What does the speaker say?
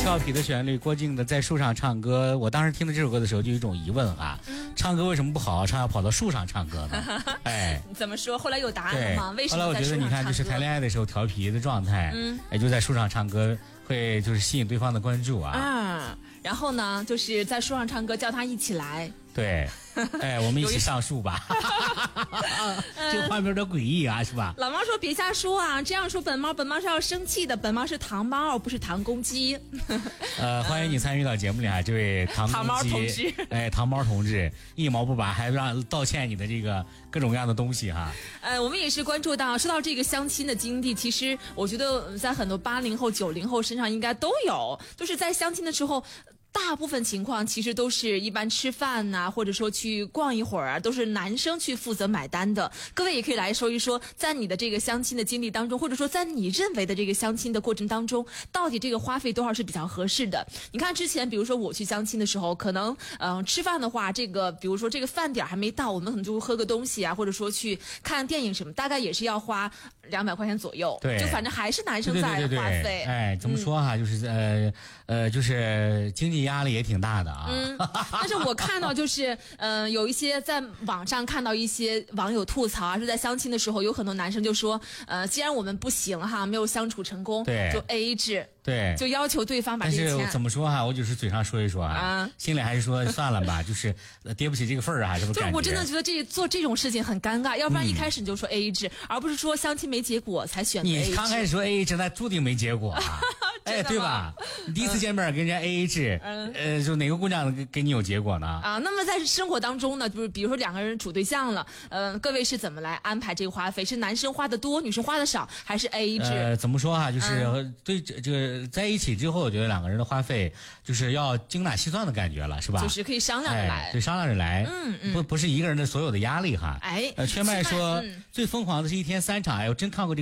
俏皮的旋律，郭靖的在树上唱歌。我当时听到这首歌的时候，就有一种疑问啊，唱歌为什么不好好唱，要跑到树上唱歌呢？哎， 怎么说？后来有答案了吗？为什么后来我觉得你看，就是谈恋爱的时候调皮的状态，也就在树上唱歌，会就是吸引对方的关注啊。 然后呢，就是在树上唱歌，叫他一起来。 对，哎，我们一起上树吧。这个画面有点诡异啊，是吧？ 老猫说别瞎说啊，这样说本猫是要生气的，本猫是糖猫，不是糖公鸡。 欢迎你参与到节目里啊，这位糖猫同志。哎，糖猫同志一毛不拔，还让道歉你的这个各种各样的东西哈。 我们也是关注到，说到这个相亲的经历，其实我觉得在很多80后、90后身上应该都有，就是在相亲的时候。大部分情况其实都是一般吃饭呐，或者说去逛一会儿啊，都是男生去负责买单的。各位也可以来说一说，在你的这个相亲的经历当中，或者说在你认为的这个相亲的过程当中，到底这个花费多少是比较合适的？你看之前，比如说我去相亲的时候，可能吃饭的话，这个比如说这个饭点还没到，我们可能就喝个东西啊，或者说去看电影什么，大概也是要花200块钱左右。 对， 就反正还是男生在花费。 哎，怎么说哈，就是就是经济压力也挺大的啊。 但是我看到就是有一些在网上看到一些网友吐槽啊，是在相亲的时候有很多男生就说既然我们不行哈，没有相处成功， 对， 就 AA 制。 对， 就要求对方把这个钱。 但是怎么说哈，我就是嘴上说一说啊，心里还是说算了吧，就是跌不起这个份儿啊，这种感觉。 就我真的觉得做这种事情很尴尬，要不然一开始你就说 AA 制，而不是说相亲没结果才选择 AA 制。 你刚开始说 AA 制，那注定没结果啊。哎，对吧？你第一次见面跟人家 AA 制，就哪个姑娘给你有结果呢？啊， 那么在生活当中呢，就是比如说2个人处对象了，各位是怎么来安排这个花费？是男生花的多，女生花的少，还是 AA 制？怎么说哈，就是对这个在一起之后，我觉得2个人的花费就是要精打细算的感觉了，是吧？ 就是可以商量着来， 对，商量着来，不是一个人的所有的压力哈。 哎， 圈麦说最疯狂的是一天3场，哎，我真看过这个。